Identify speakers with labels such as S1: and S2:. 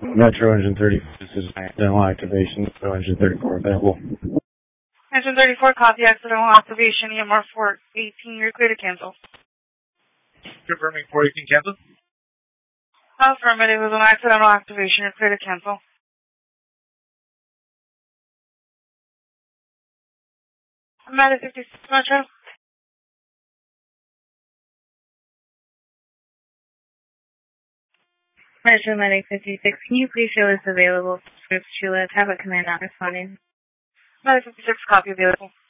S1: Metro engine 30, this is accidental activation, so engine 34 available.
S2: Engine 34, copy accidental activation, EMR 418, you're clear to cancel.
S3: Confirming 418 cancel.
S2: Affirmative, it was an accidental activation, you're clear to cancel. Medic 56 Metro.
S4: Metro Medic 56, can you please show us available scripts to have a command not responding?
S2: Medic 56, copy available.